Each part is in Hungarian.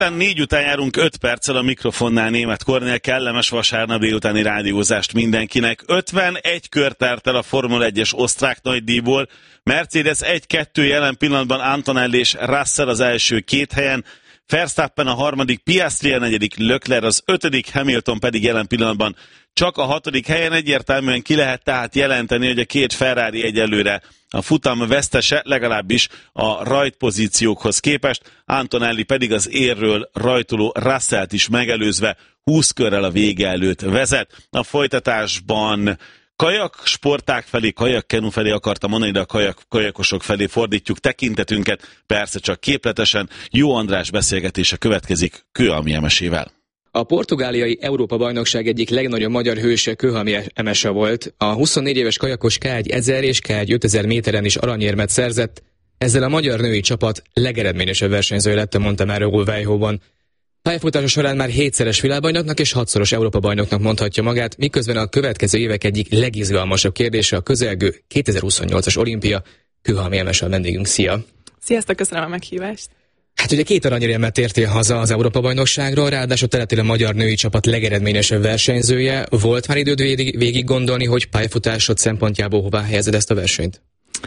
4 után járunk 5 perccel a mikrofonnál Németh Kornél. Kellemes vasárnap délutáni rádiózást mindenkinek. 51 kör telt el a Formula 1-es osztrák nagydíjból. Mercedes 1-2 jelen pillanatban, Antonelli és Russell az első 2 helyen, Verstappen a 3., Piastri a 4., Leclerc az 5., Hamilton pedig jelen pillanatban csak a 6. helyen. Egyértelműen ki lehet tehát jelenteni, hogy a 2 Ferrari egyelőre a futam vesztese, legalábbis a rajtpozíciókhoz képest, Antonelli pedig az érről rajtoló Russellt is megelőzve 20 körrel a vége előtt vezet. A folytatásban kajak sporták felé, kajakkenu felé akartam mondani, de a kajakosok felé fordítjuk tekintetünket, persze csak képletesen. Jó András beszélgetése következik Kőhalmi Emesével. A portugáliai Európa-bajnokság egyik legnagyobb magyar hőse Kőhalmi Emese volt. A 24 éves kajakos K1 1000 és K1 5000 méteren is aranyérmet szerzett. Ezzel a magyar női csapat legeredményesebb versenyzője lett, mondta már Vejhóban. Pályafutása során már 7-szeres világbajnoknak és 6-szoros Európa-bajnoknak mondhatja magát, miközben a következő évek egyik legizgalmasabb kérdése a közelgő 2028-as olimpia. Kőhalmi Emese a vendégünk. Szia! Sziasztok, köszönöm a meghívást! Hát ugye 2 aranyérmet értél haza az Európa-bajnokságról, ráadásul te lettél a magyar női csapat legeredményesebb versenyzője. Volt már időd végig gondolni, hogy pályafutásod szempontjából hová helyezed ezt a versenyt?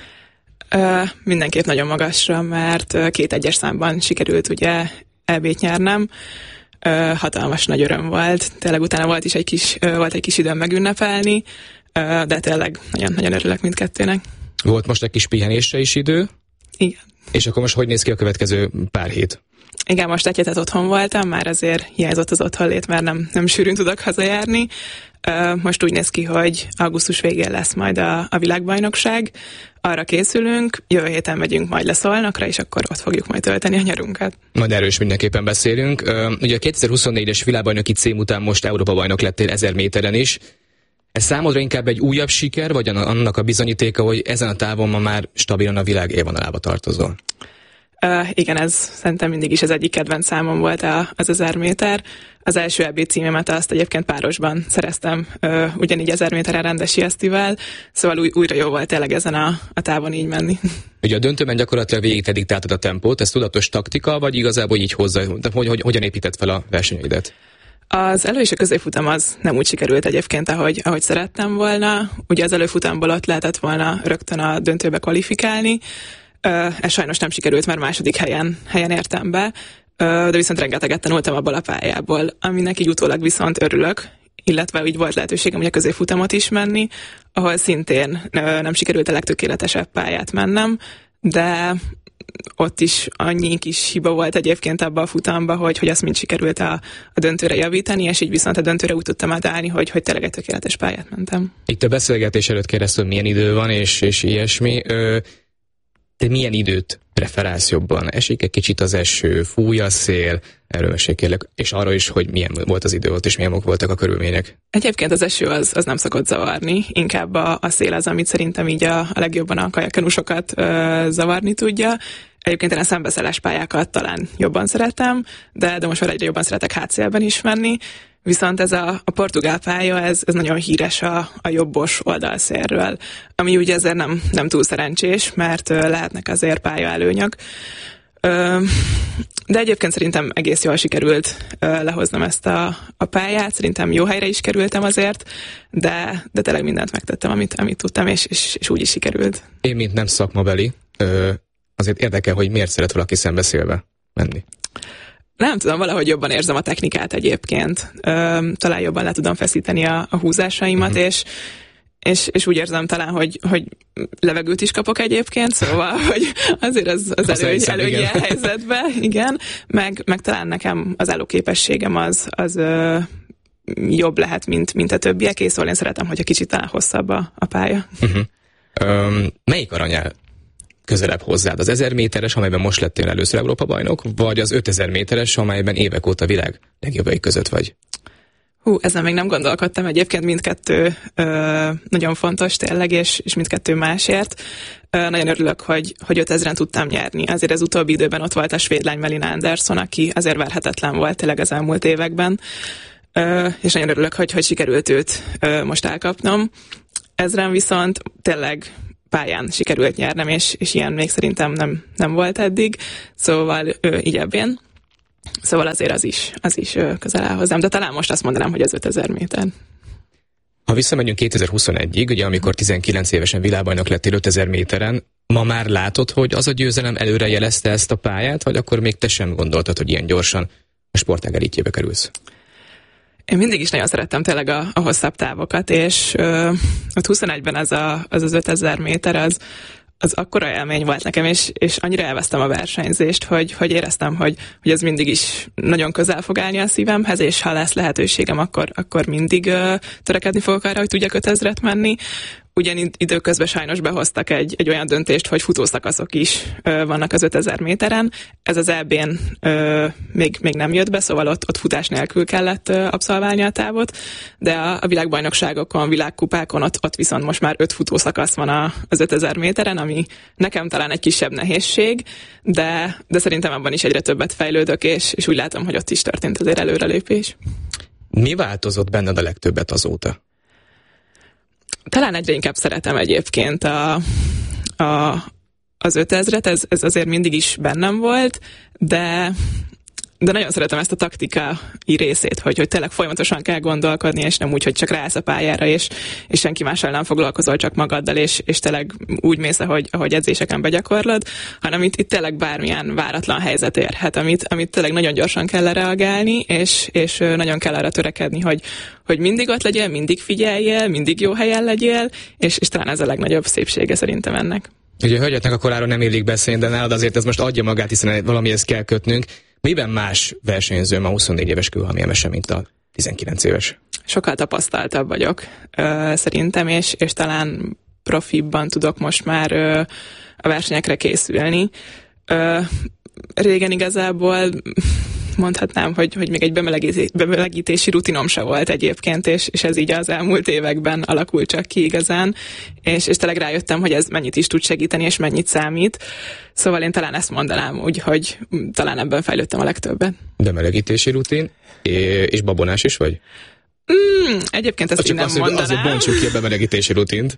Mindenképp nagyon magasra, mert 2 egyes számban sikerült ugye EB-t nyernem. Hatalmas nagy öröm volt. Tényleg utána volt egy kis időm megünnepelni, de tényleg nagyon örülök mindkettőnek. Volt most egy kis pihenésre is idő? Igen. És akkor most hogy néz ki a következő pár hét? Igen, most egy hetet otthon voltam, már azért hiányzott az otthonlét, mert nem sűrűn tudok hazajárni. Most úgy néz ki, hogy augusztus végén lesz majd a világbajnokság. Arra készülünk, jövő héten megyünk majd Szolnokra, és akkor ott fogjuk majd tölteni a nyarunkat. Majd erről is mindenképpen beszélünk. Ugye a 2024-es világbajnoki cím után most Európa-bajnok lettél 1000 méteren is. Ez számodra inkább egy újabb siker, vagy annak a bizonyítéka, hogy ezen a távon ma már stabilan a világ élvonalába tartozol? Igen, ez szerintem mindig is az egyik kedvenc számom volt az 1000 méter. Az első EB címemet azt egyébként párosban szereztem, ugyanígy 1000 méteren rendes esztivel, szóval újra jó volt tényleg ezen a távon így menni. Ugye a döntőben gyakorlatilag végig te diktáltad a tempót, ez tudatos taktika, vagy igazából így hogyan épített fel a versenyeidet? Az elő és a középfutam az nem úgy sikerült egyébként, ahogy szerettem volna. Ugye az előfutamból ott lehetett volna rögtön a döntőbe kvalifikálni. Ez sajnos nem sikerült, mert második helyen értem be, de viszont rengeteget tanultam abból a pályából, aminek így utólag viszont örülök, illetve úgy volt lehetőségem ugye a középfutamot is menni, ahol szintén nem sikerült a legtökéletesebb pályát mennem, de ott is annyi kis hiba volt egyébként abba a futamba, hogy azt mind sikerült a döntőre javítani, és így viszont a döntőre úgy tudtam átállni, hogy tényleg egy tökéletes pályát mentem. Itt a beszélgetés előtt kérdeztem, milyen idő van, és ilyesmi. Te milyen időt preferálsz jobban? Esik egy kicsit az eső, fúj a szél, erről mesélj kérlek, és arra is, hogy milyen volt az idő ott, és milyen voltak a körülmények. Egyébként az eső az nem szokott zavarni, inkább a szél az, amit szerintem így a legjobban a kajakkenusokat zavarni tudja. Egyébként én a szembeszeles pályákat talán jobban szeretem, de most már egyre jobban szeretek hátszélben is menni. Viszont ez a portugál pálya, ez nagyon híres a jobbos oldalszélről, ami ugye ezért nem túl szerencsés, mert lehetnek azért pályaelőnyök. De egyébként szerintem egész jól sikerült lehoznom ezt a pályát, szerintem jó helyre is kerültem azért, de tényleg mindent megtettem, amit tudtam, és úgy is sikerült. Én, mint nem szakmabeli, azért érdekel, hogy miért szeret valaki szembeszélve menni. Nem tudom, valahogy jobban érzem a technikát egyébként. Talán jobban le tudom feszíteni a húzásaimat, és úgy érzem talán, hogy levegőt is kapok egyébként, szóval, hogy azért az elő ilyen helyzetben, igen. Meg talán nekem az állóképességem az jobb lehet, mint a többiek, szóval én szeretem, hogyha kicsit talán hosszabb a pálya. Melyik aranyál közelebb hozzád? Az 1000 méteres, amelyben most lettél először Európa-bajnok, vagy az 5000 méteres, amelyben évek óta világ legjobbjai között vagy? Ezen még nem gondolkodtam, egyébként mindkettő nagyon fontos tényleg, és mindkettő másért. Nagyon örülök, hogy 5000-en tudtam nyerni. Azért az utóbbi időben ott volt a svéd lány Melina Andersson, aki azért verhetetlen volt tényleg az elmúlt években, és nagyon örülök, hogy sikerült őt most elkapnom. 1000-en viszont tényleg pályán sikerült nyernem, és ilyen még szerintem nem volt eddig, szóval így ebben. Szóval azért az is közel áll hozzám, de talán most azt mondanám, hogy az 5000 méter. Ha visszamegyünk 2021-ig, ugye amikor 19 évesen világbajnok lettél 5000 méteren, ma már látod, hogy az a győzelem előre jelezte ezt a pályát, vagy akkor még te sem gondoltad, hogy ilyen gyorsan a sportág elitjébe kerülsz? Én mindig is nagyon szerettem tényleg a hosszabb távokat, és ott 21-ben az 5000 méter, az akkora élmény volt nekem, és annyira elvesztem a versenyzést, hogy éreztem, hogy ez mindig is nagyon közel fog állni a szívemhez, és ha lesz lehetőségem, akkor mindig törekedni fogok arra, hogy tudjak 5000-et menni. Ugyan időközben sajnos behoztak egy olyan döntést, hogy futószakaszok is vannak az 5000 méteren. Ez az EB-n még nem jött be, szóval ott futás nélkül kellett abszolválni a távot, de a világbajnokságokon, világkupákon ott viszont most már 5 futószakasz van az 5000 méteren, ami nekem talán egy kisebb nehézség, de szerintem abban is egyre többet fejlődök, és úgy látom, hogy ott is történt azért előrelépés. Mi változott benned a legtöbbet azóta? Talán egyre inkább szeretem egyébként az 5000-et, ez azért mindig is bennem volt, de nagyon szeretem ezt a taktikai részét, hogy tényleg folyamatosan kell gondolkodni, és nem úgy, hogy csak ráállsz a pályára, és senki mással nem foglalkozol, csak magaddal, és tényleg úgy mész, ahogy edzéseken begyakorlod, hanem itt tényleg bármilyen váratlan helyzet érhet, amit tényleg nagyon gyorsan kell reagálni, és nagyon kell arra törekedni, hogy mindig ott legyél, mindig figyeljél, mindig jó helyen legyél, és talán ez a legnagyobb szépsége szerintem ennek. Ugye a hölgyeknek a koráról nem illik beszélni, de nálad azért ez most adja magát, hiszen valamihez kell kötnünk. Miben más versenyző ma 24 éves kőhalmi emese, mint a 19 éves? Sokkal tapasztaltabb vagyok szerintem, és talán profibban tudok most már a versenyekre készülni. Régen igazából mondhatnám, hogy még egy bemelegítési rutinom se volt egyébként, és ez így az elmúlt években alakult csak ki igazán, és tényleg rájöttem, hogy ez mennyit is tud segíteni, és mennyit számít. Szóval én talán ezt mondanám úgy, hogy talán ebben fejlődtem a legtöbbet. Bemelegítési rutin, és babonás is vagy? Egyébként ezt így nem mondanám. Azért bontsuk ki a bemelegítési rutint.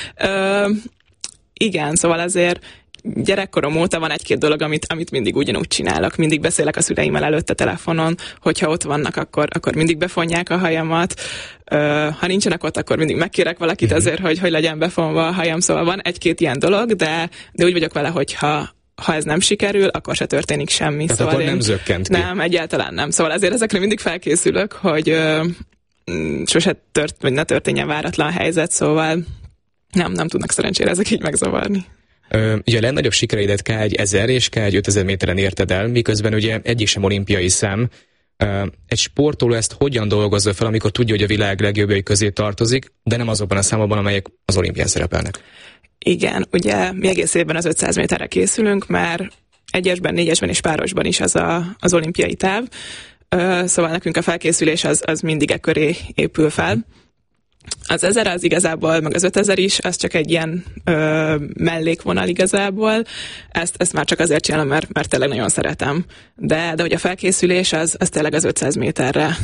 Igen, szóval azért gyerekkorom óta van egy-két dolog, amit mindig ugyanúgy csinálok. Mindig beszélek a szüleimmel előtte telefonon, hogyha ott vannak, akkor mindig befonják a hajamat. Ha nincsenek ott, akkor mindig megkérek valakit azért, hogy legyen befonva a hajam. Szóval van egy-két ilyen dolog, de úgy vagyok vele, hogy ha ez nem sikerül, akkor se történik semmi. Tehát szóval akkor nem zökkent ki. Nem, egyáltalán nem. Szóval azért ezekre mindig felkészülök, hogy sose ne történjen váratlan helyzet, szóval nem tudnak szerencsére ezek így megzavarni. Ugye a legnagyobb sikereidet K1 1000 és K1 5000 méteren érted el, miközben ugye egyik sem olimpiai szám. Egy sportoló ezt hogyan dolgozza fel, amikor tudja, hogy a világ legjobbjai közé tartozik, de nem azokban a számokban, amelyek az olimpián szerepelnek? Igen, ugye mi egész évben az 500 méterre készülünk, már egyesben, négyesben és párosban is az olimpiai táv, szóval nekünk a felkészülés az mindig e köré épül fel. Az 1000 az igazából, meg az 5000 is, az csak egy ilyen mellékvonal igazából. Ezt már csak azért csinálom, mert tényleg nagyon szeretem. De hogy a felkészülés az tényleg az 500 méterre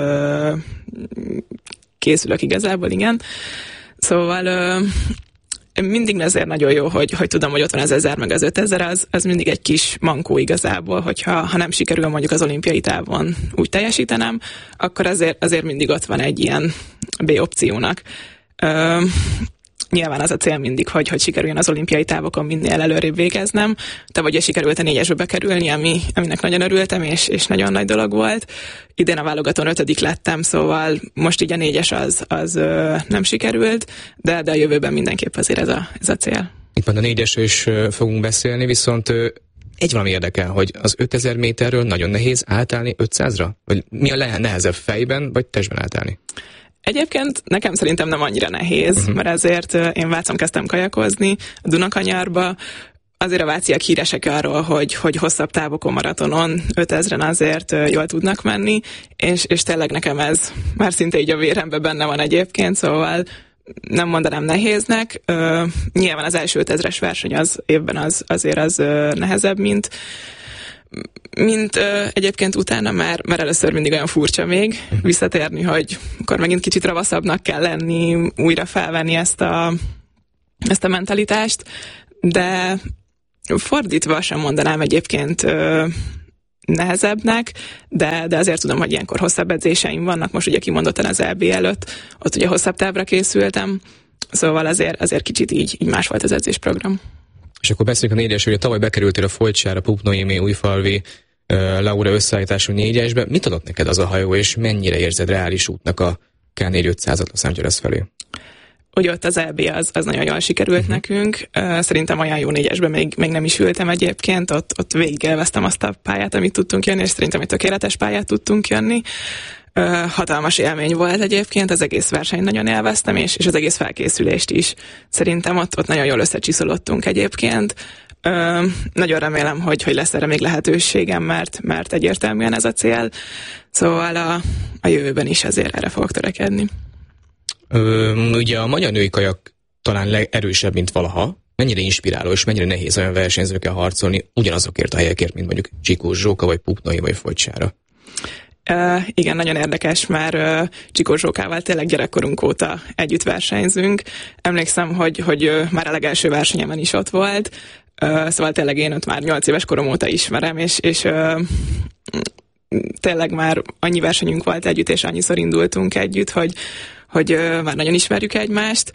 készülök igazából, igen. Szóval mindig ezért nagyon jó, hogy tudom, hogy ott van az 1000 meg az 5000, az mindig egy kis mankó igazából, hogyha nem sikerül mondjuk az olimpiai távon úgy teljesítenem, akkor azért mindig ott van egy ilyen B opciónak. Nyilván az a cél mindig, hogy sikerüljön az olimpiai távokon minél előrébb végeznem. Tavaly sikerült a 4-esbe bekerülni, aminek nagyon örültem, és nagyon nagy dolog volt. Idén a válogatón 5. lettem, szóval most így a 4-es az nem sikerült, de a jövőben mindenképp azért ez a cél. Itt a 4-esről is fogunk beszélni, viszont egy valami érdekel, hogy az 5000 méterről nagyon nehéz átállni 500-ra? Vagy mi a nehezebb, fejben vagy testben átállni? Egyébként nekem szerintem nem annyira nehéz, mert ezért én Vácon kezdtem kajakozni, a Dunakanyarba. Azért a váciak híresek arról, hogy hosszabb távokon, maratonon 5000-en azért jól tudnak menni, és tényleg nekem ez már szinte így a véremben benne van egyébként, szóval nem mondanám nehéznek. Nyilván az első 5000-es verseny az évben azért az nehezebb, mint egyébként utána, mert először mindig olyan furcsa még visszatérni, hogy akkor megint kicsit ravaszabbnak kell lenni, újra felvenni ezt a mentalitást, de fordítva sem mondanám egyébként nehezebbnek, de azért tudom, hogy ilyenkor hosszabb edzéseim vannak. Most ugye kimondottan az EB előtt, ott ugye hosszabb távra készültem, szóval azért kicsit így más volt az edzésprogram. És akkor beszéljünk a négyes, hogy tavaly bekerültél a Folytsára, Pup Noémi, Újfalvi, Laura összeállítású négyesbe. Mit adott neked az a hajó, és mennyire érzed reális útnak a K4500-at Los Angeles felé? Ugye ott az EB az nagyon jól sikerült nekünk. Szerintem olyan jó négyesben még nem is ültem egyébként. Ott végigélveztem azt a pályát, amit tudtunk jönni, és szerintem egy tökéletes pályát tudtunk jönni. Hatalmas élmény volt egyébként, az egész versenyt nagyon élveztem, és az egész felkészülést is. Szerintem ott nagyon jól összecsiszolottunk egyébként. Nagyon remélem, hogy lesz erre még lehetőségem, mert egyértelműen ez a cél. Szóval a jövőben is ezért erre fogok törekedni. Ugye a magyar női kajak talán legerősebb, mint valaha. Mennyire inspiráló és mennyire nehéz olyan versenyzőkkel harcolni ugyanazokért a helyekért, mint mondjuk Csikós Zsóka, vagy Pup Noémi, vagy Folytsára? Igen, nagyon érdekes, már Csikós Zsókával tényleg gyerekkorunk óta együtt versenyzünk. Emlékszem, hogy már a legelső versenyemen is ott volt, szóval tényleg én ott már 8 éves korom óta ismerem, és tényleg már annyi versenyünk volt együtt, és annyiszor indultunk együtt, hogy már nagyon ismerjük egymást.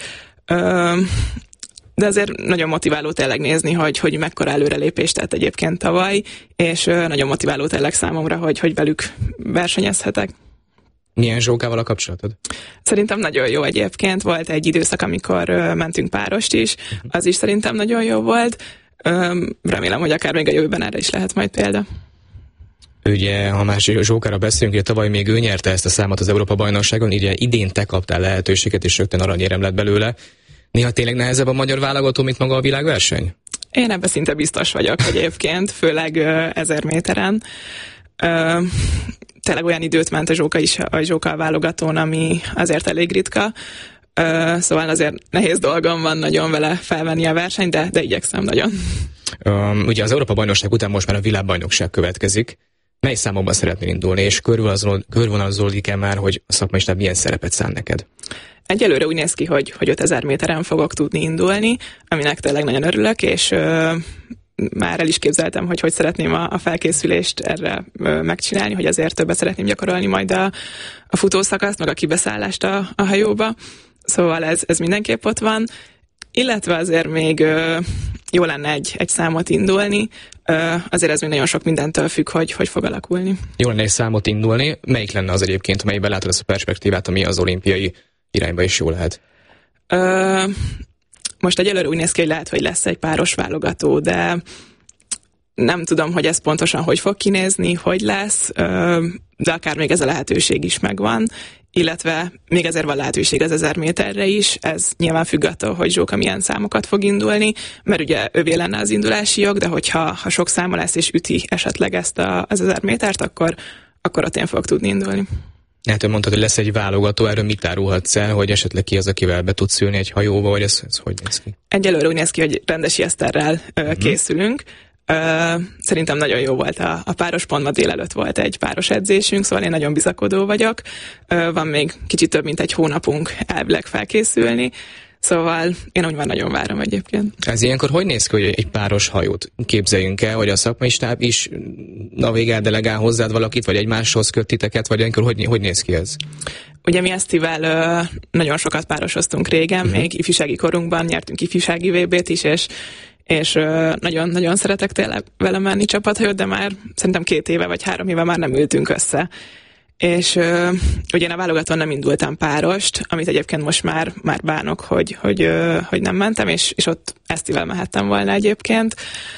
De azért nagyon motiváló tényleg nézni, hogy mekkora előrelépést tett egyébként tavaly, és nagyon motiváló tényleg számomra, hogy velük versenyezhetek. Milyen Zsókával a kapcsolatod? Szerintem nagyon jó egyébként. Volt egy időszak, amikor mentünk párost is, az is szerintem nagyon jó volt. Remélem, hogy akár még a jövőben erre is lehet majd példa. Ugye, ha más Zsókára beszélünk, ugye tavaly még ő nyerte ezt a számot az Európa-bajnokságon, ugye idén te kaptál lehetőséget, és rögtön aranyérem lett belőle. Néha tényleg nehezebb a magyar válogató, mint maga a világverseny? Én ebben szinte biztos vagyok egyébként, főleg 1000 méteren. Tényleg olyan időt ment a Zsóka is, a Zsóka válogatón, ami azért elég ritka. Szóval azért nehéz dolgom van nagyon vele felvenni a versenyt, de igyekszem nagyon. Ugye az Európa-bajnokság után most már a világbajnokság következik. Mely számokban szeretnél indulni, és körvonalazódik-e már, hogy a szakmai stáb milyen szerepet szán neked? Egyelőre úgy néz ki, hogy 5000 méteren fogok tudni indulni, aminek tényleg nagyon örülök, és már el is képzeltem, hogy szeretném a felkészülést erre megcsinálni, hogy azért többet szeretném gyakorolni majd a futószakaszt, meg a kibeszállást a hajóba. Szóval ez mindenképp ott van. Illetve azért még jó lenne egy számot indulni, azért ez még nagyon sok mindentől függ, hogy fog alakulni. Jó lenne egy számot indulni. Melyik lenne az egyébként, amelyben látod ezt a perspektívát, ami az olimpiai irányba is jó lehet? Most egyelőre úgy néz ki, hogy lehet, hogy lesz egy páros válogató, de nem tudom, hogy ez pontosan hogy fog kinézni, hogy lesz, de akár még ez a lehetőség is megvan, illetve még ezért van lehetőség az 1000 méterre is, ez nyilván függ attól, hogy Zsóka milyen számokat fog indulni, mert ugye övé lenne az indulási jog, de hogyha sok száma lesz és üti esetleg ezt az 1000 métert, akkor ott én fogok tudni indulni. Hát ön mondtad, hogy lesz egy válogató, erről mit árulhatsz el, hogy esetleg ki az, akivel be tudsz ülni egy hajóba, vagy ez hogy néz ki? Egyelőre úgy néz ki, hogy Rendesi Eszterrel készülünk. Szerintem nagyon jó volt a páros, pont ma délelőtt volt egy páros edzésünk, szóval én nagyon bizakodó vagyok. Van még kicsit több mint egy hónapunk elvileg felkészülni, szóval én úgy már nagyon várom egyébként. Ez ilyenkor hogy néz ki, hogy egy páros hajót képzeljünk el, hogy a szakmai stáb is navigál, delegál hozzád valakit, vagy egymáshoz köt titeket, vagy ilyenkor hogy néz ki ez? Ugye mi Esztivel nagyon sokat párosoztunk régen, még ifjúsági korunkban nyertünk ifjúsági VB-t is, és nagyon szeretek tényleg vele menni csapathajót, de már szerintem 2 éve vagy 3 éve már nem ültünk össze. És ugye én a válogatón nem indultam párost, amit egyébként most már bánok, hogy nem mentem, és ott Esztivel mehettem volna egyébként.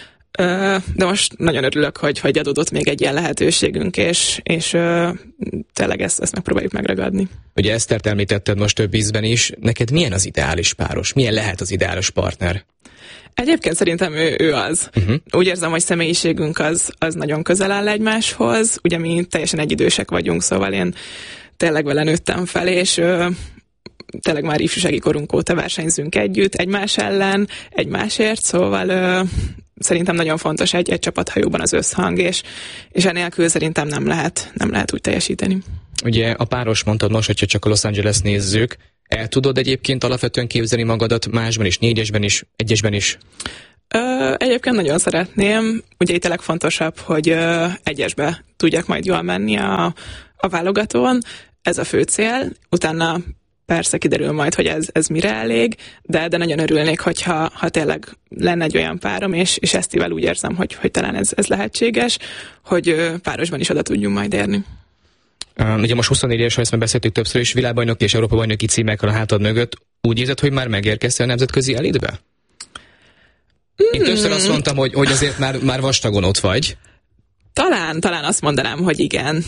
De most nagyon örülök, hogy adódott még egy ilyen lehetőségünk, és tényleg ezt megpróbáljuk megragadni. Ugye Esztert említetted most több ízben is. Neked milyen az ideális páros? Milyen lehet az ideális partner? Egyébként szerintem ő az. Úgy érzem, hogy személyiségünk az nagyon közel áll egymáshoz. Ugye mi teljesen egyidősek vagyunk, szóval én tényleg vele nőttem fel, és tényleg már ifjúsági korunk óta versenyzünk együtt, egymás ellen, egymásért, szóval szerintem nagyon fontos egy csapathajóban az összhang, és enélkül szerintem nem lehet úgy teljesíteni. Ugye a páros mondtad most, hogyha csak a Los Angeles nézzük, el tudod egyébként alapvetően képzelni magadat másban is, 4-esben is, 1-esben is? Egyébként nagyon szeretném. Ugye itt a legfontosabb, hogy egyesbe tudjak majd jól menni a válogatón. Ez a fő cél. Utána persze kiderül majd, hogy ez mire elég, de nagyon örülnék, hogyha tényleg lenne egy olyan párom, és Esztivel úgy érzem, hogy talán ez lehetséges, hogy párosban is oda tudjunk majd érni. Ugye most 24 éves, ezt már beszéltük többször is, világbajnoki és Európa-bajnoki címekkel a hátad mögött. Úgy érzed, hogy már megérkeztél a nemzetközi elitbe? Én többször azt mondtam, hogy azért már vastagon ott vagy. Talán azt mondanám, hogy igen.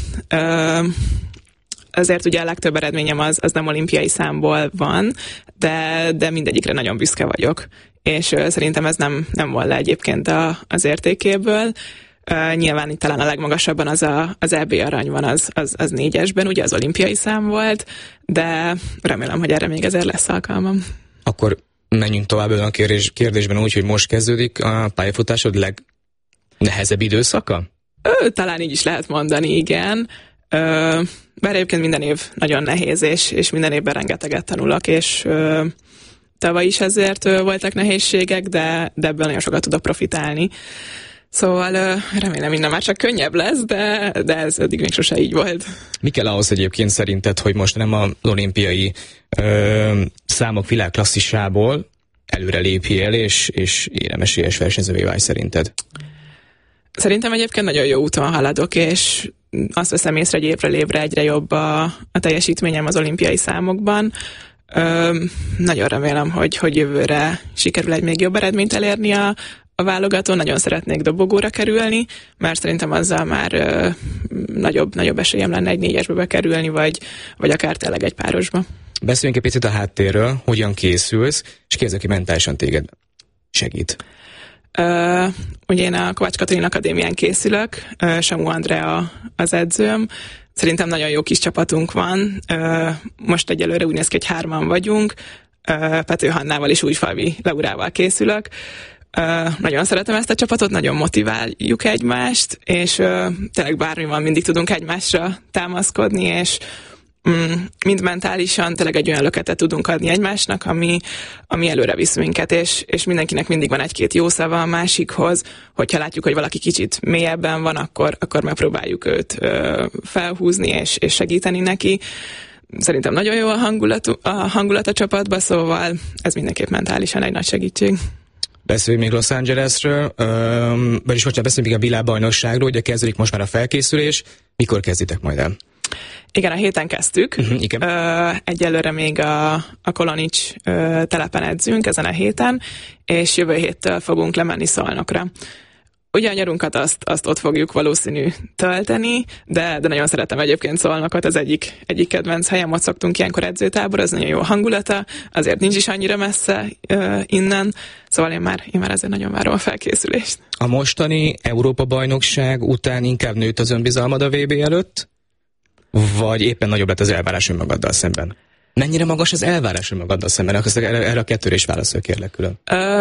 Azért ugye a legtöbb eredményem az nem olimpiai számból van, de mindegyikre nagyon büszke vagyok. És szerintem ez nem vol le egyébként az értékéből. Nyilván itt talán a legmagasabban az EB arany van, az 4-esben, ugye az olimpiai szám volt, de remélem, hogy erre még ezért lesz alkalmam. Akkor menjünk tovább a kérdésben úgy, hogy most kezdődik a pályafutásod legnehezebb időszaka? Talán így is lehet mondani, igen. Bár egyébként minden év nagyon nehéz, és minden évben rengeteget tanulok, és tavaly is ezért voltak nehézségek, de ebből nagyon sokat tudok profitálni. Szóval remélem minden már csak könnyebb lesz, de ez eddig még sose így volt. Mi kell ahhoz egyébként szerinted, hogy most nem az olimpiai számok világklasszisából előre lépjél, és éremesélyes versenyzővé válj szerinted? Szerintem egyébként nagyon jó úton haladok, és azt veszem észre, hogy évről évre egyre jobb a teljesítményem az olimpiai számokban. Nagyon remélem, hogy jövőre sikerül egy még jobb eredményt elérni a válogatón. Nagyon szeretnék dobogóra kerülni, mert szerintem azzal már nagyobb esélyem lenne egy 4-esbe bekerülni, vagy akár tényleg egy párosba. Beszéljünk egy picit a háttérről, hogyan készülsz, és ki az, aki mentálisan téged segít? Ugye én a Kovács Katalin Akadémián készülök, Samu Andrea az edzőm. Szerintem nagyon jó kis csapatunk van. Most egyelőre úgy néz ki, hogy 3-an vagyunk. Pető Hannával és Újfalvi Laurával készülök. Nagyon szeretem ezt a csapatot, nagyon motiváljuk egymást, és tényleg bármi van, mindig tudunk egymásra támaszkodni, és mind mentálisan tényleg egy olyan löketet tudunk adni egymásnak, ami előre visz minket, és mindenkinek mindig van egy-két jó szava a másikhoz, hogyha látjuk, hogy valaki kicsit mélyebben van, akkor megpróbáljuk őt felhúzni és segíteni neki. Szerintem nagyon jó a hangulat a csapatban, szóval ez mindenképp mentálisan egy nagy segítség. Beszéljünk még Los Angelesről, vagyis most beszéljünk még a világbajnokságról, ugye kezdődik most már a felkészülés. Mikor kezditek majd el? Igen, a héten kezdtük. Igen. Egyelőre még a Kolonics telepen edzünk ezen a héten, és jövő héttől fogunk lemenni Szolnokra. Ugye a nyarunkat azt ott fogjuk valószínű tölteni, de nagyon szeretem egyébként Szolnokot, az egyik kedvenc helyem, ott szoktunk ilyenkor edzőtábor, az nagyon jó hangulata, azért nincs is annyira messze innen, szóval én már ezért nagyon várom a felkészülést. A mostani Európa-bajnokság után inkább nőtt az önbizalmad a VB előtt, vagy éppen nagyobb lett az elvárás önmagaddal szemben? Mennyire magas az elvárás önmagaddal szemben? Erre a kettőre is válaszol, kérlek külön.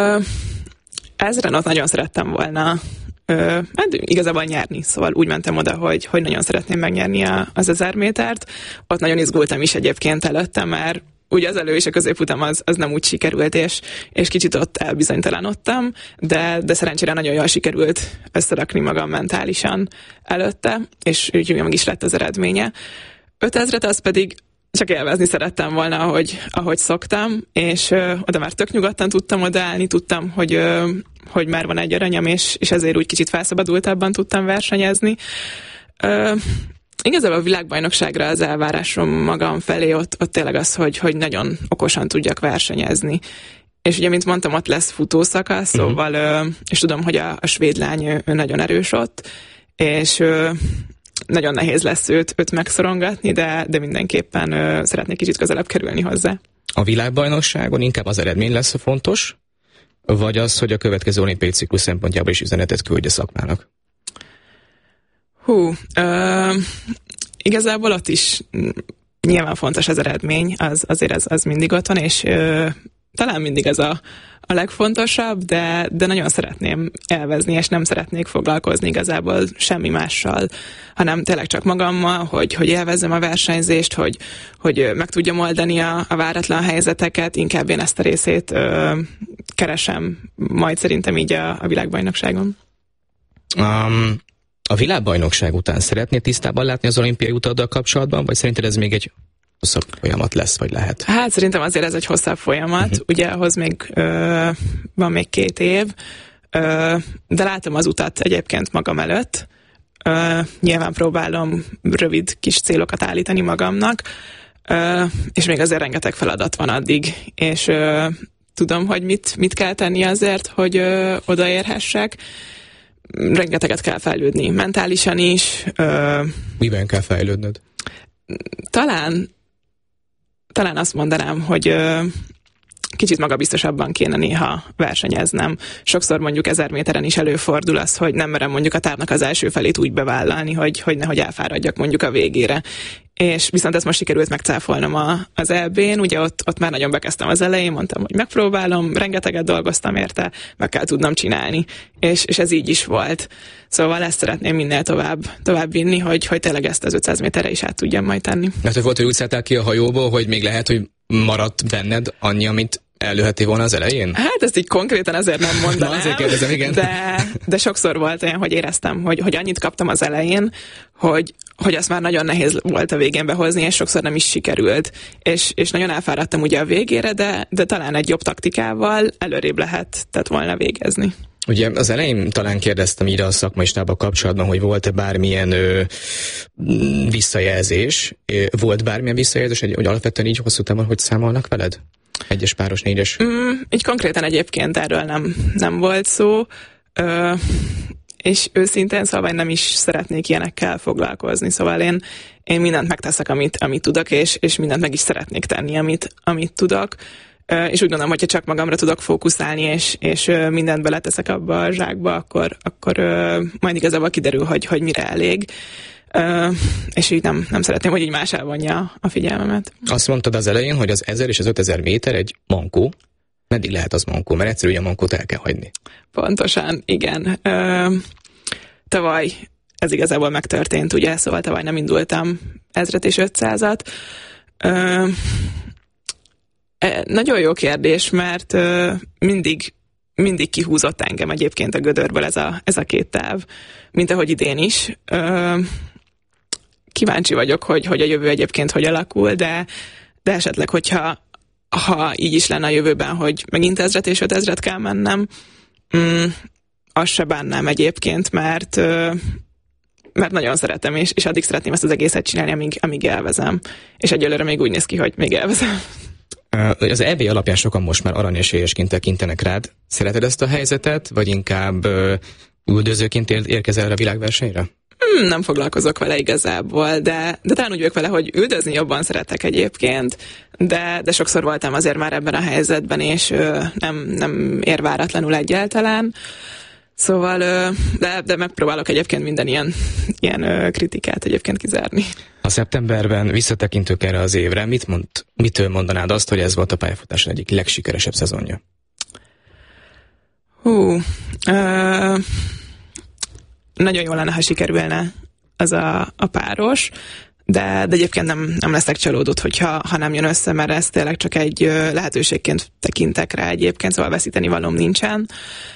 Ezren ott nagyon szerettem volna igazából nyerni, szóval úgy mentem oda, hogy nagyon szeretném megnyerni az 1000 métert. Ott nagyon izgultam is egyébként előtte, mert ugye az elő és a középutam az nem úgy sikerült, és kicsit ott elbizonytalanodtam, de szerencsére nagyon jól sikerült összerakni magam mentálisan előtte, és úgy meg is lett az eredménye. 5000-et az pedig csak élvezni szerettem volna, ahogy szoktam, és oda már tök nyugodtan tudtam odaállni, tudtam, hogy már van egy aranyam, és ezért úgy kicsit felszabadultabban tudtam versenyezni. Igazából a világbajnokságra az elvárásom magam felé ott tényleg az, hogy nagyon okosan tudjak versenyezni. És ugye, mint mondtam, ott lesz futószakasz, szóval, és tudom, hogy a svéd lány ő nagyon erős ott, és nagyon nehéz lesz őt megszorongatni, de mindenképpen szeretnék kicsit közelebb kerülni hozzá. A világbajnokságon inkább az eredmény lesz a fontos, vagy az, hogy a következő olimpiai ciklus szempontjából is üzenetet küldje szakmának? Igazából ott is nyilván fontos az eredmény, azért az mindig ott van, és talán mindig ez a legfontosabb, de nagyon szeretném élvezni, és nem szeretnék foglalkozni igazából semmi mással, hanem tényleg csak magammal, hogy élvezzem a versenyzést, hogy meg tudjam oldani a váratlan helyzeteket, inkább én ezt a részét keresem majd szerintem így a világbajnokságon. A világbajnokság után szeretnél tisztában látni az olimpiai utaddal kapcsolatban, vagy szerinted ez még egy hosszabb folyamat lesz, vagy lehet? Hát szerintem azért ez egy hosszabb folyamat, ugye ahhoz még van még 2 év, de látom az utat egyébként magam előtt. Nyilván próbálom rövid kis célokat állítani magamnak, és még azért rengeteg feladat van addig, és tudom, hogy mit kell tenni azért, hogy odaérhessek. Rengeteget kell fejlődni, mentálisan is. Miben kell fejlődnöd? Talán azt mondanám, hogy kicsit magabiztosabban kéne néha versenyeznem. Sokszor mondjuk 1000 méteren is előfordul az, hogy nem merem mondjuk a távnak az első felét úgy bevállalni, hogy nehogy elfáradjak mondjuk a végére. És viszont ezt most sikerült megcáfolnom az EB-n, ugye ott már nagyon bekezdtem az elején, mondtam, hogy megpróbálom, rengeteget dolgoztam érte, meg kell tudnom csinálni. És ez így is volt. Szóval ezt szeretném minél tovább vinni, hogy tényleg ezt az 500 méterre is át tudjam majd tenni. Mert hogy volt, hogy úgy szálltál ki a hajóból, hogy még lehet, hogy maradt benned annyi, amit előheti volna az elején? Hát ezt így konkrétan azért nem mondanám. Na, azért kérdezem, igen. De sokszor volt olyan, hogy éreztem, hogy annyit kaptam az elején, hogy azt már nagyon nehéz volt a végén behozni, és sokszor nem is sikerült. És nagyon elfáradtam ugye a végére, de talán egy jobb taktikával előrébb lehetett volna végezni. Ugye az elején talán kérdeztem ide a szakmai stábbal kapcsolatban, hogy volt-e bármilyen visszajelzés? Volt bármilyen visszajelzés, hogy alapvetően így hosszú távon, hogy számolnak veled? 1-es, páros, 4-es? Így konkrétan egyébként erről nem volt szó, és őszintén szóval nem is szeretnék ilyenekkel foglalkozni, szóval én mindent megteszek, amit tudok, és mindent meg is szeretnék tenni, amit tudok, és úgy gondolom, hogyha csak magamra tudok fókuszálni, és mindent beleteszek abba a zsákba, akkor majd igazából kiderül, hogy mire elég. És így nem szeretném, hogy így más elvonja a figyelmemet. Azt mondtad az elején, hogy az 1000 és az 5000 méter egy mankó. Meddig lehet az mankó? Mert egyszerűen a mankót el kell hagyni. Pontosan, igen. Tavaly ez igazából megtörtént, ugye? Szóval tavaly nem indultam 1000-et és 500-at. Nagyon jó kérdés, mert mindig kihúzott engem egyébként a gödörből ez a 2 táv, mint ahogy idén is. Kíváncsi vagyok, hogy a jövő egyébként hogy alakul, de esetleg, hogyha így is lenne a jövőben, hogy megint 1000-et és 5000-et kell mennem, azt se bánnám egyébként, mert nagyon szeretem, és addig szeretném ezt az egészet csinálni, amíg élvezem. És egyelőre még úgy néz ki, hogy még élvezem. Az EB alapján sokan most már aranyesélyesként tekintenek rád. Szereted ezt a helyzetet, vagy inkább üldözőként érkezel erre a világversenyre? Nem foglalkozok vele igazából, de talán úgy vagyok vele, hogy üldözni jobban szeretek egyébként, de sokszor voltam azért már ebben a helyzetben, és nem ér váratlanul egyáltalán. Szóval, de megpróbálok egyébként minden ilyen kritikát egyébként kizárni. A szeptemberben visszatekintők erre az évre, mitől mondanád azt, hogy ez volt a pályafutásod egyik legsikeresebb szezonja? Nagyon jó lenne, ha sikerülne az a páros, de egyébként nem leszek csalódott, hogyha nem jön össze, mert ez tényleg csak egy lehetőségként tekintek rá egyébként, szóval veszíteni valóm nincsen.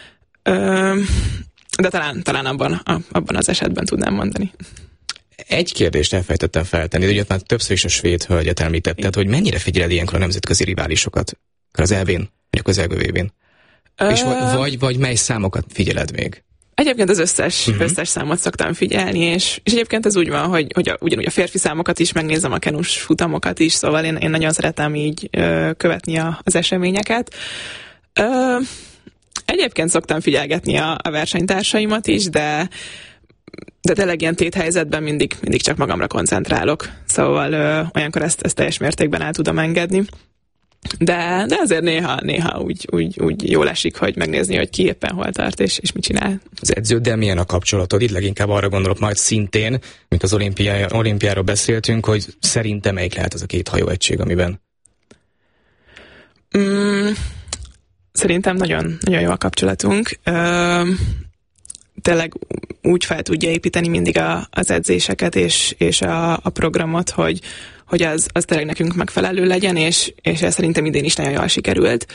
De talán abban az esetben tudnám mondani. Egy kérdést elfejtettem feltenni, de ugye már többször is a svéd hölgyet említetted, hogy mennyire figyeled ilyenkor a nemzetközi riválisokat? Az EB-n, vagy a közelgő VB-n? És vagy mely számokat figyeled még? Egyébként az összes számot szoktam figyelni, és egyébként ez úgy van, hogy ugyanúgy a férfi számokat is megnézem, a kenus futamokat is, szóval én nagyon szeretem így követni az eseményeket. Egyébként szoktam figyelgetni a versenytársaimat is, de tényleg ilyen téthelyzetben mindig csak magamra koncentrálok. Szóval olyankor ezt teljes mértékben el tudom engedni. De azért néha úgy jól esik, hogy megnézni, hogy ki éppen hol tart, és mit csinál. Az edződdel milyen a kapcsolatod? Itt leginkább arra gondolok majd szintén, mint az olimpiáról beszéltünk, hogy szerintem melyik lehet az a 2 hajóegység, amiben? Szerintem nagyon, nagyon jó a kapcsolatunk. Tényleg úgy fel tudja építeni mindig az edzéseket és a programot, hogy az tényleg nekünk megfelelő legyen, és ez szerintem idén is nagyon jól sikerült.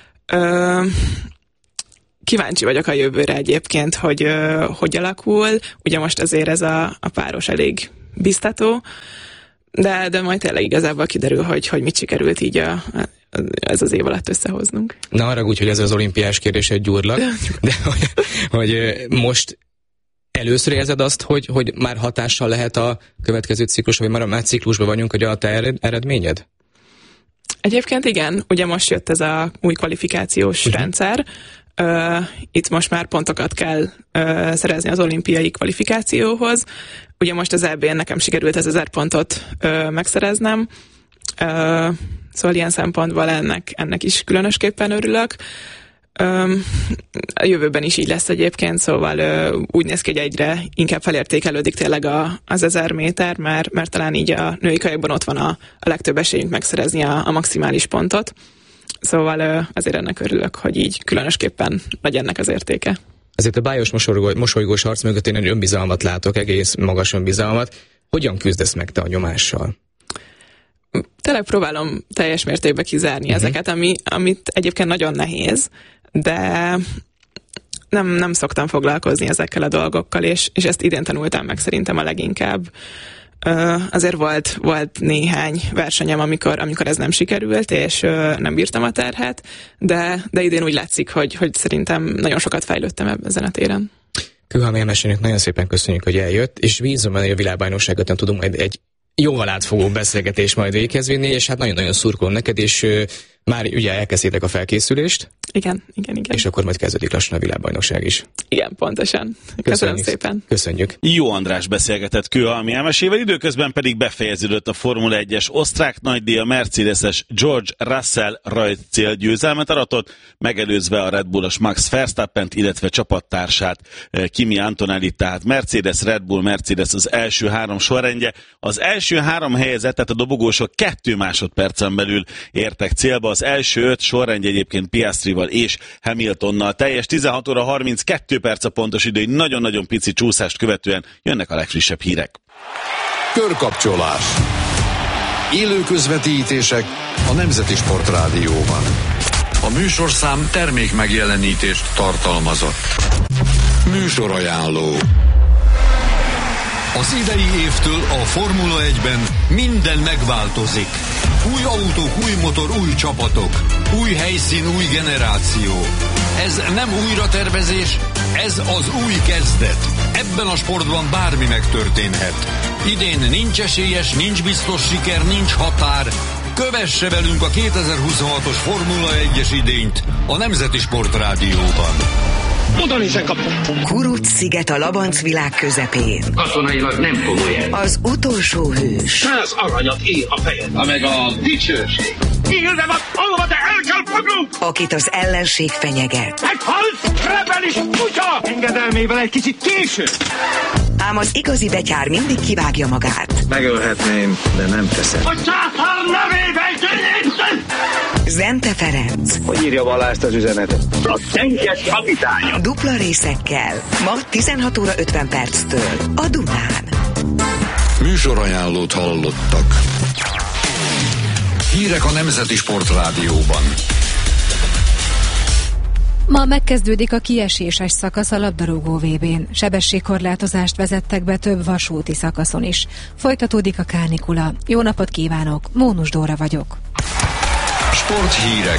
Kíváncsi vagyok a jövőre egyébként, hogy alakul. Ugye most azért ez a páros elég biztató, de majd tényleg igazából kiderül, hogy mit sikerült így ez az év alatt összehoznunk. Na arra úgy, hogy ez az olimpiás kérdés egy gyurlak, de hogy most először érzed azt, hogy már hatással lehet a következő ciklus, vagy már a ciklusban vagyunk, hogy a te eredményed? Egyébként igen, ugye most jött ez a új kvalifikációs rendszer. Itt most már pontokat kell szerezni az olimpiai kvalifikációhoz. Ugye most az EB-n nekem sikerült 1000 pontot megszereznem, szóval ilyen szempontból ennek is különösképpen örülök. A jövőben is így lesz egyébként, szóval úgy néz ki, hogy egyre inkább felértékelődik tényleg az 1000 méter, mert talán így a női kajakban ott van a legtöbb esélyünk megszerezni a maximális pontot. Szóval azért ennek örülök, hogy így különösképpen nagy ennek az értéke. Azért a bájos mosolygós arc mögött én egy önbizalmat látok, egész magas önbizalmat. Hogyan küzdesz meg te a nyomással? Tényleg próbálom teljes mértékben kizárni ezeket, amit egyébként nagyon nehéz, de nem szoktam foglalkozni ezekkel a dolgokkal, és ezt idén tanultam meg szerintem a leginkább. Azért volt néhány versenyem, amikor ez nem sikerült, és nem bírtam a terhet, de idén úgy látszik, hogy szerintem nagyon sokat fejlődtem ezen a téren. Kőhalmi Emesének nagyon szépen köszönjük, hogy eljött, és bízom benne, hogy a világbajnokságot nem tudunk majd egy jóval átfogó beszélgetés majd véghez vinni, és hát nagyon-nagyon szurkolom neked, és már ugye elkezdtétek a felkészülést. Igen. És akkor majd kezdődik lassan a világbajnokság is. Igen, pontosan. Köszönöm szépen. Köszönjük. Jó András beszélgetett Kőhalmi Emesével, időközben pedig befejeződött a Formula 1-es osztrák nagydíj, a Mercedes-es George Russell rajtcél győzelmet aratott, megelőzve a Red Bullos Max Verstappent, illetve csapattársát Kimi Antonellit, tehát Mercedes, Red Bull, Mercedes az első 3 sorrendje. Az első 3 helyezettet a dobogósok 2 másodpercen belül értek célba, az első 5 sorrendje egyébként Piastrival és Hamiltonnal teljes. 16 óra 32 perc a pontos idő, nagyon-nagyon pici csúszást követően jönnek a legfrissebb hírek. Körkapcsolás. Élő közvetítések a Nemzeti Sport Rádióban. A műsorszám termék megjelenítést tartalmazott. Műsorajánló. Az idei évtől a Formula 1-ben minden megváltozik. Új autók, új motor, új csapatok, új helyszín, új generáció. Ez nem újratervezés, ez az új kezdet. Ebben a sportban bármi megtörténhet. Idén nincs esélyes, nincs biztos siker, nincs határ. Kövesse velünk a 2026-os Formula 1-es idényt a Nemzeti Sport Rádióban. Kuruc-sziget a Labanc világ közepén. Katonailag nem komoly. Az utolsó hős. 100 aranyat ér a fejed, meg a dicsőség. Írde van, ahova te el kell fognunk! Akit az ellenség fenyeget. Meghalsz, rebelis kutya! Engedelmével egy kicsit késő. Ám az igazi betyár mindig kivágja magát. Megölhetném, de nem teszem. A császár nevében könnyítsd! Zente Ferenc. Hogy írja Balást az üzenetet? A tenkes kapitánya. Dupla részekkel. Ma 16 óra 50 perctől a Dunán. Műsorajánlót hallottak. Hírek a Nemzeti Sport Rádióban. Ma megkezdődik a kieséses szakasz a labdarúgó VB-n. Sebességkorlátozást vezettek be több vasúti szakaszon is. Folytatódik a kánikula. Jó napot kívánok, Mónus Dóra vagyok. Sporthírek.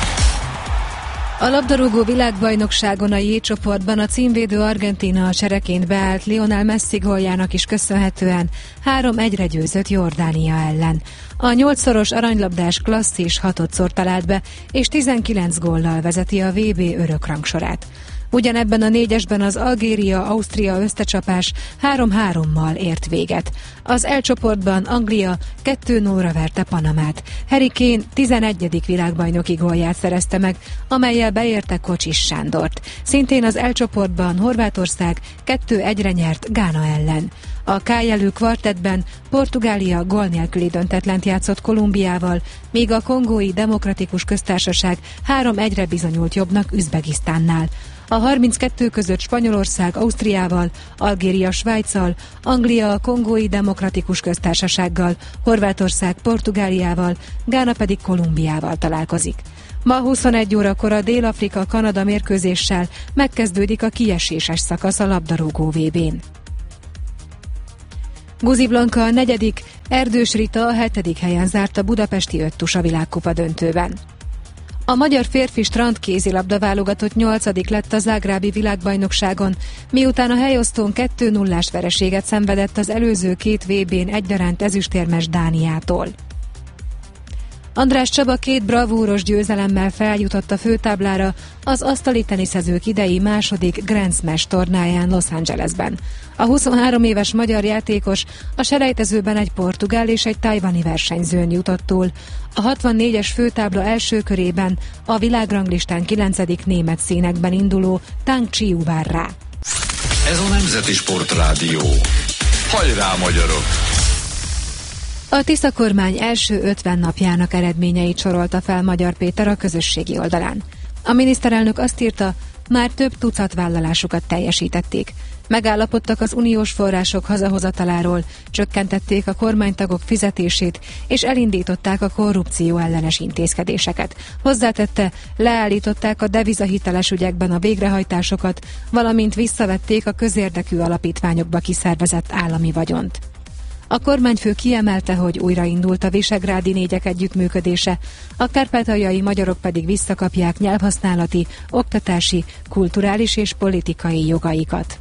A labdarúgó világbajnokságon a J csoportban a címvédő Argentína a csereként beállt Lionel Messi góljának is köszönhetően 3-1-re győzött Jordánia ellen. A 8-szoros aranylabdás klasszis 6-szor talált be, és 19 góllal vezeti a VB örökrangsorát. Ugyanebben a 4-esben az Algéria-Ausztria összecsapás 3-3-mal ért véget. Az E csoportban Anglia 2-0-ra verte Panamát. Harry Kane 11. világbajnoki gólját szerezte meg, amellyel beérte Kocsis Sándort. Szintén az E csoportban Horvátország 2-1-re nyert Gána ellen. A K-jelű kvartettben Portugália gól nélküli döntetlent játszott Kolumbiával, míg a Kongói Demokratikus Köztársaság 3-1-re bizonyult jobbnak Üzbegisztánnál. A 32 között Spanyolország Ausztriával, Algéria Svájccal, Anglia a Kongói Demokratikus Köztársasággal, Horvátország Portugáliával, Gána pedig Kolumbiával találkozik. Ma 21 órakor a Dél-Afrika-Kanada mérkőzéssel megkezdődik a kieséses szakasz a labdarúgó VB-n. Guzi Blanka a 4., Erdős Rita a 7. helyen zárt a budapesti öttusa világkupa döntőben. A magyar férfi strandkézilabda válogatott 8. lett a zágrábi világbajnokságon, miután a helyosztón 2-0-ás vereséget szenvedett az előző 2 VB-n egyaránt ezüstérmes Dániától. András Csaba 2 bravúros győzelemmel feljutott a főtáblára az asztali teniszezők idei második Grand Smash tornáján Los Angelesben. A 23 éves magyar játékos a selejtezőben egy portugál és egy tajvani versenyzőn jutott túl. A 64-es főtábla első körében a világranglistán 9. német színekben induló Tang Chiu vár rá. Ez a Nemzeti Sportrádió. Hajrá, magyarok! A Tisza kormány első 50 napjának eredményeit sorolta fel Magyar Péter a közösségi oldalán. A miniszterelnök azt írta, már több tucat vállalásukat teljesítették. Megállapodtak az uniós források hazahozataláról, csökkentették a kormánytagok fizetését, és elindították a korrupció ellenes intézkedéseket. Hozzátette, leállították a devizahiteles ügyekben a végrehajtásokat, valamint visszavették a közérdekű alapítványokba kiszervezett állami vagyont. A kormányfő kiemelte, hogy újraindult a visegrádi négyek együttműködése, a kárpátaljai magyarok pedig visszakapják nyelvhasználati, oktatási, kulturális és politikai jogaikat.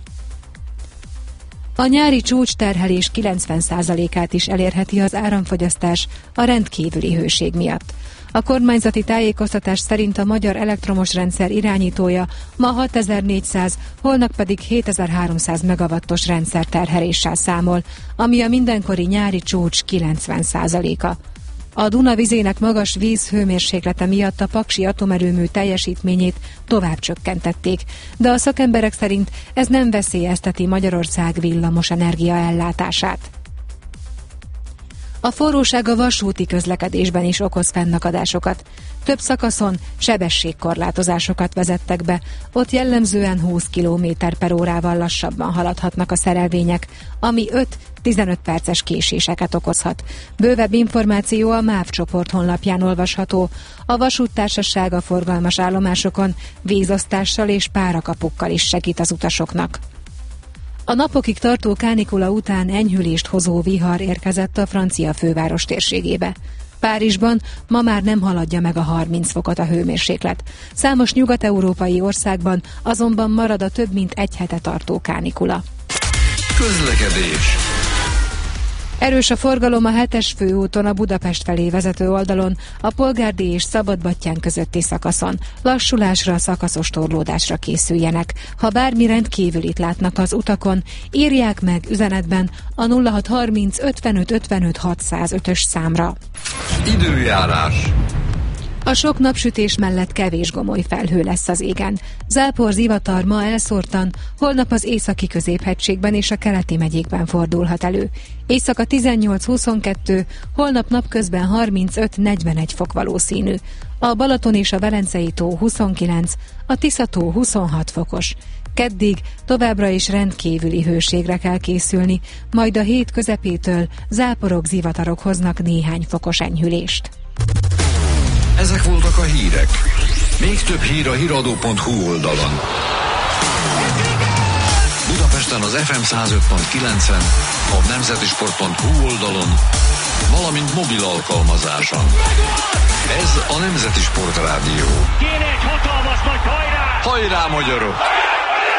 A nyári csúcsterhelés 90%-át is elérheti az áramfogyasztás a rendkívüli hőség miatt. A kormányzati tájékoztatás szerint a magyar elektromos rendszer irányítója ma 6400, holnap pedig 7300 megawattos rendszerterheléssel számol, ami a mindenkori nyári csúcs 90%-a. A Duna vizének magas vízhőmérséklete miatt a paksi atomerőmű teljesítményét tovább csökkentették, de a szakemberek szerint ez nem veszélyezteti Magyarország villamos energia ellátását. A forróság a vasúti közlekedésben is okoz fennakadásokat. Több szakaszon sebességkorlátozásokat vezettek be, ott jellemzően 20 km/órával lassabban haladhatnak a szerelvények, ami 5-15 perces késéseket okozhat. Bővebb információ a MÁV csoport honlapján olvasható. A vasúttársaság a forgalmas állomásokon vízosztással és párakapukkal is segít az utasoknak. A napokig tartó kánikula után enyhülést hozó vihar érkezett a francia főváros térségébe. Párizsban ma már nem haladja meg a 30 fokot a hőmérséklet. Számos nyugat-európai országban azonban marad a több mint egy hete tartó kánikula. Közlekedés. Erős a forgalom a 7-es főúton a Budapest felé vezető oldalon, a Polgárdi és Szabadbattyán közötti szakaszon. Lassulásra, szakaszos torlódásra készüljenek. Ha bármi rendkívülit látnak az utakon, írják meg üzenetben a 0630 55 55 605-ös számra. Időjárás. A sok napsütés mellett kevés gomoly felhő lesz az égen. Zápor, zivatar ma elszórtan, holnap az északi középhegységben és a keleti megyékben fordulhat elő. Éjszaka 18-22, holnap napközben 35-41 fok valószínű. A Balaton és a Velencei tó 29, a Tisza tó 26 fokos. Keddig továbbra is rendkívüli hőségre kell készülni, majd a hét közepétől záporok, zivatarok hoznak néhány fokos enyhülést. Ezek voltak a hírek. Még több hír a hiradó.hu oldalon. Budapesten az FM 105.9-en, a nemzetisport.hu oldalon, valamint mobil alkalmazáson. Ez a Nemzeti Sportrádió. Kéne egy hatalmas nagy hajrá! Hajrá, magyarok!